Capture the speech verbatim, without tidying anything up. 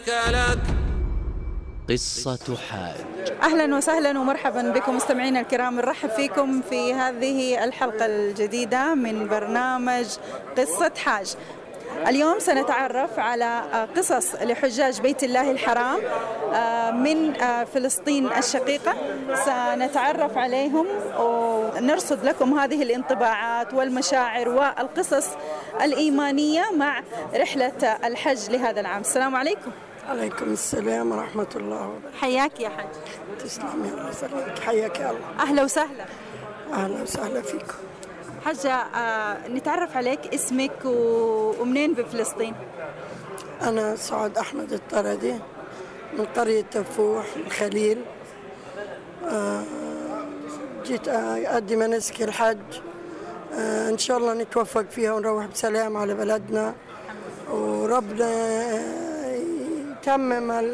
لك قصة حاج. أهلا وسهلا ومرحبا بكم مستمعينا الكرام، نرحب فيكم في هذه الحلقة الجديدة من برنامج قصة حاج. اليوم سنتعرف على قصص لحجاج بيت الله الحرام من فلسطين الشقيقة، سنتعرف عليهم ونرصد لكم هذه الانطباعات والمشاعر والقصص الإيمانية مع رحلة الحج لهذا العام. السلام عليكم. عليكم السلام ورحمة الله وبركاته. حياك يا حج. تسلمي الله يسلمك. حياك يا الله. أهلا وسهلا. أهلا وسهلا فيكم. حجة، آه نتعرف عليك، اسمك ومنين بفلسطين؟ أنا سعاد أحمد الطردي من قرية تفوح الخليل. آه جيت أؤدي مناسك الحج، آه إن شاء الله نتوفق فيها ونروح بسلام على بلدنا، وربنا يتمم